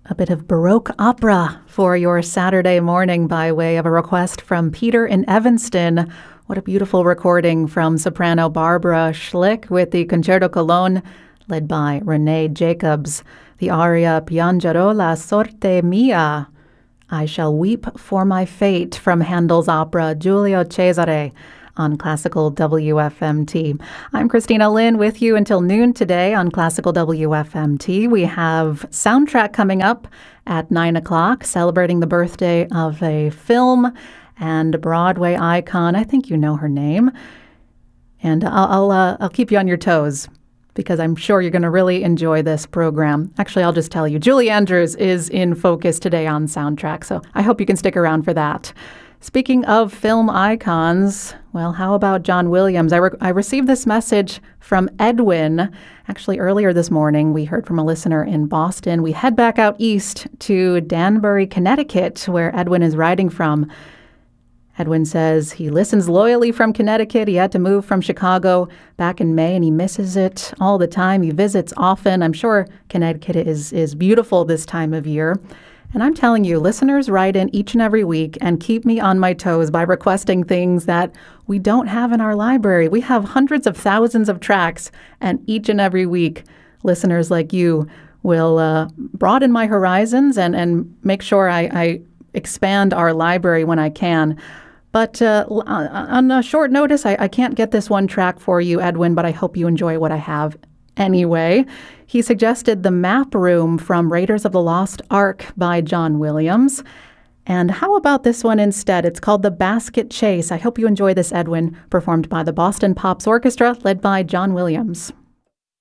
A bit of Baroque opera for your Saturday morning by way of a request from Peter in Evanston. What a beautiful recording from soprano Barbara Schlick with the Concerto Cologne led by Renee Jacobs. The aria Piangerò la sorte mia, I Shall Weep for My Fate from Handel's opera Giulio Cesare on Classical WFMT. I'm Christina Lynn with you until noon today on Classical WFMT. We have Soundtrack coming up at 9 o'clock, celebrating the birthday of a film and Broadway icon. I think you know her name. And I'll keep you on your toes because I'm sure you're going to really enjoy this program. Actually, I'll just tell you, Julie Andrews is in focus today on Soundtrack, so I hope you can stick around for that. Speaking of film icons, well, how about John Williams? I received this message from Edwin. Actually, earlier this morning, we heard from a listener in Boston. We head back out east to Danbury, Connecticut, where Edwin is writing from. Edwin says he listens loyally from Connecticut. He had to move from Chicago back in May, and he misses it all the time. He visits often. I'm sure Connecticut is beautiful this time of year. And I'm telling you, listeners write in each and every week and keep me on my toes by requesting things that we don't have in our library. We have hundreds of thousands of tracks, and each and every week, listeners like you will broaden my horizons and make sure I expand our library when I can. But on a short notice, I can't get this one track for you, Edwin, but I hope you enjoy what I have anyway. He suggested The Map Room from Raiders of the Lost Ark by John Williams. And how about this one instead? It's called The Basket Chase. I hope you enjoy this, Edwin, performed by the Boston Pops Orchestra, led by John Williams.